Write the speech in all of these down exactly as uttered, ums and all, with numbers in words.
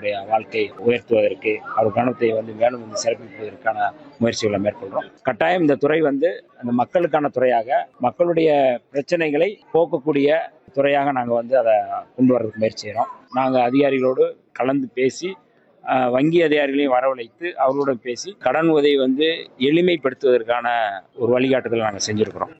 அவருடைய வாழ்க்கை உயர்த்துவதற்கு அவர் கவனத்தை வந்து மேலும் வந்து சிறப்பிப்பதற்கான முயற்சிகளை மேற்கொள்கிறோம். கட்டாயம் இந்த துறை வந்து அந்த மக்களுக்கான துறையாக, மக்களுடைய பிரச்சனைகளை போக்கக்கூடிய துறையாக நாங்கள் வந்து அதை கொண்டு வர்றதுக்கு முயற்சி செய்கிறோம். நாங்கள் அதிகாரிகளோடு கலந்து பேசி வங்கி அதிகாரிகளையும் வரவழைத்து அவர்களுடன் பேசி கடன் உதவி வந்து எளிமைப்படுத்துவதற்கான ஒரு வழிகாட்டுதலை நாங்கள் செஞ்சிருக்கிறோம்.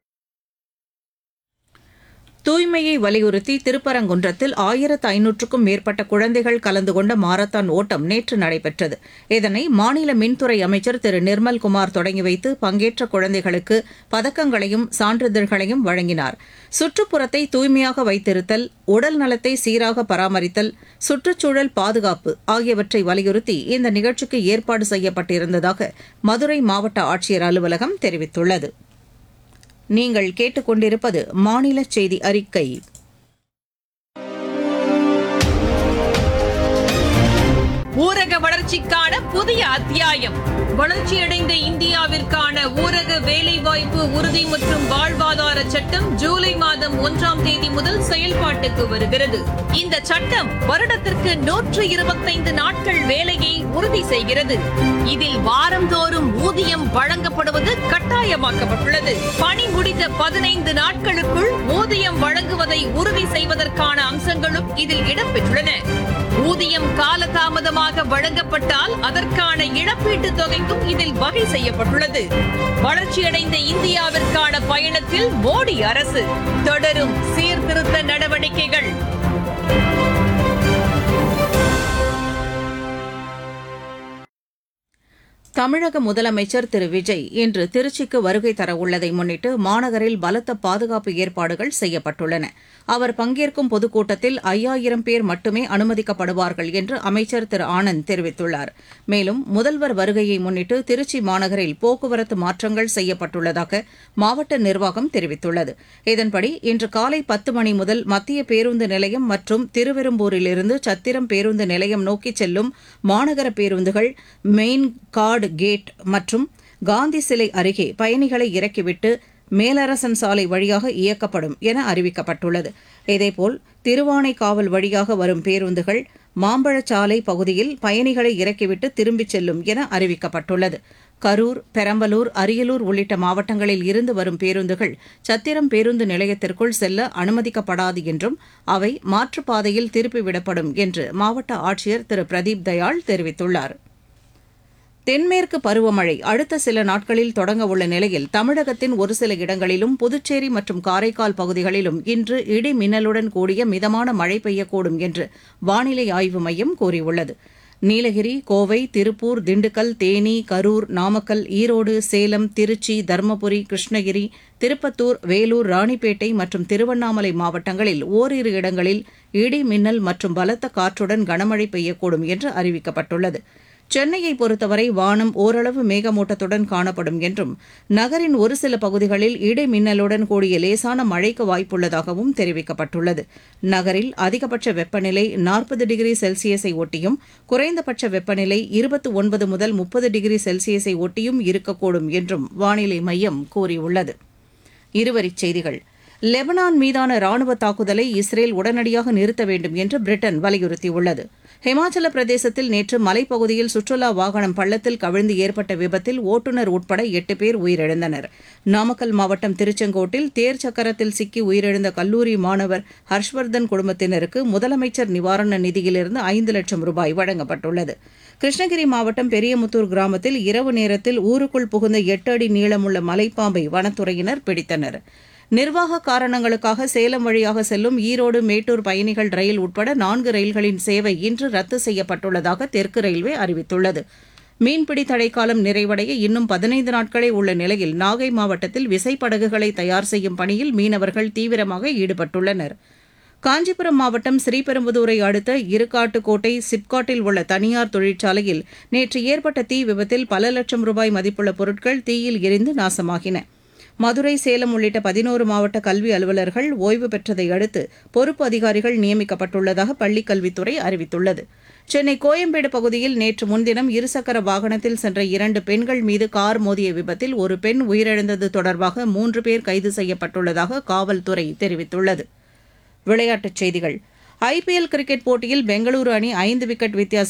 தூய்மையை வலியுறுத்தி திருப்பரங்குன்றத்தில் ஆயிரத்து ஐநூற்றுக்கும் மேற்பட்ட குழந்தைகள் கலந்து கொண்ட மாரத்தான் ஓட்டம் நேற்று நடைபெற்றது. இதனை மாநில மின்துறை அமைச்சர் திரு நிர்மல்குமார் தொடங்கி வைத்து பங்கேற்ற குழந்தைகளுக்கு பதக்கங்களையும் சான்றிதழ்களையும் வழங்கினார். சுற்றுப்புறத்தை தூய்மையாக வைத்திருத்தல், உடல் நலத்தை சீராக பராமரித்தல், சுற்றுச்சூழல் பாதுகாப்பு ஆகியவற்றை வலியுறுத்தி இந்த நிகழ்ச்சிக்கு ஏற்பாடு செய்யப்பட்டிருந்ததாக மதுரை மாவட்ட ஆட்சியர் அலுவலகம் தெரிவித்துள்ளது. நீங்கள் கேட்டுக்கொண்டிருப்பது மாநில செய்தி அறிக்கை. ஊரக வளர்ச்சிக்கான புதிய அத்தியாயம். வளர்ச்சியடைந்த இந்தியாவிற்கான ஊரக வேலைவாய்ப்பு உறுதி மற்றும் வாழ்வாதார சட்டம் ஜூலை மாதம் ஒன்றாம் தேதி முதல் செயல்பாட்டுக்கு வருகிறது. இந்த சட்டம் வருடத்திற்கு நூற்று இருபத்தைந்து நாட்கள் வேலையை உறுதி செய்கிறது. இதில் வாரந்தோறும் ஊதியம் வழங்கப்படுவது கட்டாயமாக்கப்பட்டுள்ளது. பணி முடிந்த பதினைந்து நாட்களுக்குள் ஊதியம் வழங்குவதை உறுதி செய்வதற்கான அம்சங்களும் இதில் இடம்பெற்றுள்ளன. ஊதியம் காலதாமதமாக வழங்கப்பட்டால் அதற்கான இழப்பீட்டுத் தொகைக்கும் இதில் வகை செய்யப்பட்டுள்ளது. வளர்ச்சியடைந்த இந்தியாவிற்கான பயணத்தில் மோடி அரசு தொடரும் சீர்திருத்த நடவடிக்கைகள். தமிழக முதலமைச்சர் திரு விஜய் இன்று திருச்சிக்கு வருகை தரவுள்ளதை முன்னிட்டு மாநகரில் பலத்த பாதுகாப்பு ஏற்பாடுகள் செய்யப்பட்டுள்ளன. அவர் பங்கேற்கும் பொதுக்கூட்டத்தில் ஐயாயிரம் பேர் மட்டுமே அனுமதிக்கப்படுவார்கள் என்று அமைச்சர் திரு ஆனந்த் தெரிவித்துள்ளார். மேலும் முதல்வர் வருகையை முன்னிட்டு திருச்சி மாநகரில் போக்குவரத்து மாற்றங்கள் செய்யப்பட்டுள்ளதாக மாவட்ட நிர்வாகம் தெரிவித்துள்ளது. இதன்படி இன்று காலை பத்து மணி முதல் மத்திய பேருந்து நிலையம் மற்றும் திருவெரும்பூரிலிருந்து சத்திரம் பேருந்து நிலையம் நோக்கி செல்லும் மாநகர பேருந்துகள் மெயின் கார்டு கேட் மற்றும் காந்தி சிலை அருகே பயணிகளை இறக்கிவிட்டு மேலரசன் சாலை வழியாக இயக்கப்படும் என அறிவிக்கப்பட்டுள்ளது. இதேபோல் திருவானைக்காவல் வழியாக வரும் பேருந்துகள் மாம்பழச்சாலை பகுதியில் பயணிகளை இறக்கிவிட்டு திரும்பிச் செல்லும் என அறிவிக்கப்பட்டுள்ளது. கரூர், பெரம்பலூர், அரியலூர் உள்ளிட்ட மாவட்டங்களில் இருந்து வரும் பேருந்துகள் சத்திரம் பேருந்து நிலையத்திற்குள் செல்ல அனுமதிக்கப்படாது என்றும் அவை மாற்றுப்பாதையில் திருப்பிவிடப்படும் என்று மாவட்ட ஆட்சியர் திரு பிரதீப் தயாள் தெரிவித்துள்ளார். தென்மேற்கு பருவமழை அடுத்த சில நாட்களில் தொடங்க உள்ள நிலையில் தமிழகத்தின் ஒரு சில இடங்களிலும் புதுச்சேரி மற்றும் காரைக்கால் பகுதிகளிலும் இன்று இடி மின்னலுடன் கூடிய மிதமான மழை பெய்யக்கூடும் என்று வானிலை ஆய்வு மையம் கூறியுள்ளது. நீலகிரி, கோவை, திருப்பூர், திண்டுக்கல், தேனி, கரூர், நாமக்கல், ஈரோடு, சேலம், திருச்சி, தருமபுரி, கிருஷ்ணகிரி, திருப்பத்தூர், வேலூர், ராணிப்பேட்டை மற்றும் திருவண்ணாமலை மாவட்டங்களில் ஓரிரு இடங்களில் இடி மின்னல் மற்றும் பலத்த காற்றுடன் கனமழை பெய்யக்கூடும் என்று அறிவிக்கப்பட்டுள்ளது. சென்னையை பொறுத்தவரை வானம் ஓரளவு மேகமூட்டத்துடன் காணப்படும் என்றும் நகரின் ஒரு சில பகுதிகளில் இடி மின்னலுடன் கூடிய லேசான மழைக்கு வாய்ப்புள்ளதாகவும் தெரிவிக்கப்பட்டுள்ளது. நகரில் அதிகபட்ச வெப்பநிலை நாற்பது டிகிரி செல்சியஸை ஒட்டியும் குறைந்தபட்ச வெப்பநிலை இருபத்தி ஒன்பது முதல் முப்பது டிகிரி செல்சியஸை ஒட்டியும் இருக்கக்கூடும் என்றும் வானிலை மையம் கூறியுள்ளது. இருவரிச் செய்திகள். லெபனான் மீதான ராணுவ தாக்குதலை இஸ்ரேல் உடனடியாக நிறுத்த வேண்டும் என்று பிரிட்டன் வலியுறுத்தியுள்ளது. ஹிமாச்சல பிரதேசத்தில் நேற்று மலைப்பகுதியில் சுற்றுலா வாகனம் பள்ளத்தில் கவிழ்ந்து ஏற்பட்ட விபத்தில் ஓட்டுநர் உட்பட எட்டு பேர் உயிரிழந்தனர். நாமக்கல் மாவட்டம் திருச்செங்கோட்டில் தேர் சக்கரத்தில் சிக்கி உயிரிழந்த கல்லூரி மாணவர் ஹர்ஷ்வர்தன் குடும்பத்தினருக்கு முதலமைச்சர் நிவாரண நிதியிலிருந்து ஐந்து லட்சம் ரூபாய் வழங்கப்பட்டுள்ளது. கிருஷ்ணகிரி மாவட்டம் பெரியமுத்தூர் கிராமத்தில் இரவு நேரத்தில் ஊருக்குள் புகுந்த எட்டு அடி நீளமுள்ள மலைப்பாம்பை வனத்துறையினர் பிடித்தனர். நிர்வாக காரணங்களுக்காக சேலம் வழியாக செல்லும் ஈரோடு மேட்டூர் பயணிகள் ரயில் உட்பட நான்கு ரயில்களின் சேவை இன்று ரத்து செய்யப்பட்டுள்ளதாக தெற்கு ரயில்வே அறிவித்துள்ளது. மீன்பிடி தடைக்காலம் நிறைவடைய இன்னும் பதினைந்து நாட்களே உள்ள நிலையில் நாகை மாவட்டத்தில் விசைப்படகுகளை தயார் செய்யும் பணியில் மீனவர்கள் தீவிரமாக ஈடுபட்டுள்ளனர். காஞ்சிபுரம் மாவட்டம் ஸ்ரீபெரும்புதூரை அடுத்த இருக்காட்டுக்கோட்டை சிப்காட்டில் உள்ள தனியார் தொழிற்சாலையில் நேற்று ஏற்பட்ட தீ விபத்தில் பல லட்சம் ரூபாய் மதிப்புள்ள பொருட்கள் தீயில் எரிந்து நாசமாகின. மதுரை, சேலம் உள்ளிட்ட பதினோரு மாவட்ட கல்வி அலுவலர்கள் ஓய்வு பெற்றதை அடுத்து பொறுப்பு அதிகாரிகள் நியமிக்கப்பட்டுள்ளதாக பள்ளிக் கல்வித்துறை அறிவித்துள்ளது. சென்னை கோயம்பேடு பகுதியில் நேற்று முன்தினம் இருசக்கர வாகனத்தில் சென்ற இரண்டு பெண்கள் மீது கார் மோதிய விபத்தில் ஒரு பெண் உயிரிழந்தது தொடர்பாக மூன்று பேர் கைது செய்யப்பட்டுள்ளதாக காவல்துறை தெரிவித்துள்ளது. விளையாட்டுச் செய்திகள். ஐபிஎல் கிரிக்கெட் போட்டியில் பெங்களூரு அணி ஐந்து விக்கெட் வித்தியாசத்தில்